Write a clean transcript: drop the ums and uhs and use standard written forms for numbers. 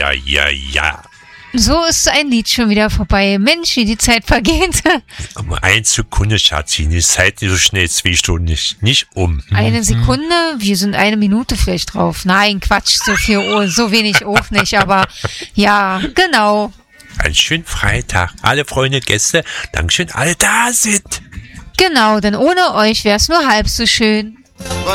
Ja. So ist ein Lied schon wieder vorbei. Mensch, wie die Zeit vergeht. Um 1 Sekunde, Schatzi, die Zeit ist so schnell 2 Stunden nicht um. Eine Sekunde? Wir sind 1 Minute vielleicht drauf. Nein, Quatsch, so wenig auch nicht, aber ja, genau. Einen schönen Freitag. Alle Freunde, Gäste, Dankeschön, alle da sind. Genau, denn ohne euch wäre es nur halb so schön.